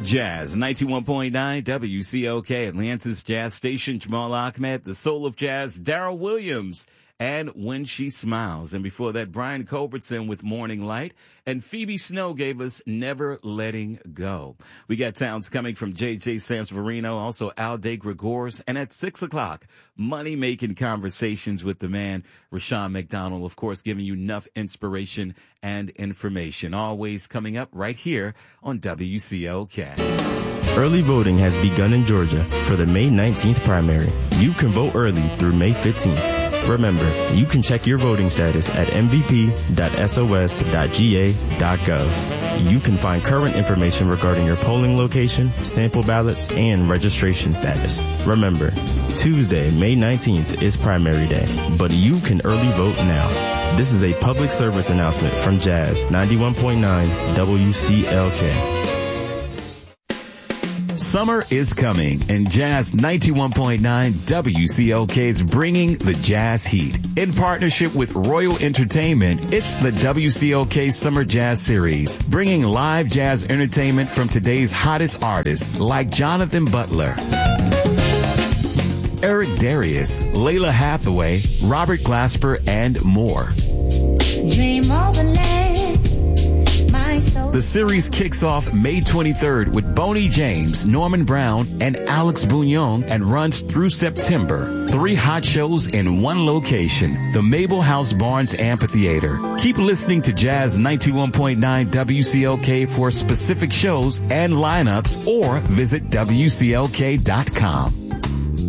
Jazz 91.9 WCOK, Atlanta's Jazz Station. Jamal Ahmed, the soul of jazz, Darrell Williams, and When She Smiles. And before that, Brian Culbertson with Morning Light, and Phoebe Snow gave us Never Letting Go. We got sounds coming from J.J. Sanseverino, also Alde Gregors, and at 6 o'clock, money-making conversations with the man, Rashawn McDonald, of course, giving you enough inspiration and information. Always coming up right here on WCOK. Early voting has begun in Georgia for the May 19th primary. You can vote early through May 15th. Remember, you can check your voting status at mvp.sos.ga.gov. You can find current information regarding your polling location, sample ballots, and registration status. Remember, Tuesday, May 19th is primary day, but you can early vote now. This is a public service announcement from Jazz 91.9 WCLK. Summer is coming, and Jazz 91.9 WCOK is bringing the Jazz Heat. In partnership with Royal Entertainment, it's the WCOK Summer Jazz Series, bringing live jazz entertainment from today's hottest artists like Jonathan Butler, Eric Darius, Layla Hathaway, Robert Glasper, and more. Dream of a land, my soul. The series kicks off May 23rd with Boney James, Norman Brown, and Alex Bouillon, and runs through September. 3 hot shows in one location, the Mabel House Barnes Amphitheater. Keep listening to Jazz 91.9 WCOK for specific shows and lineups, or visit WCLK.com.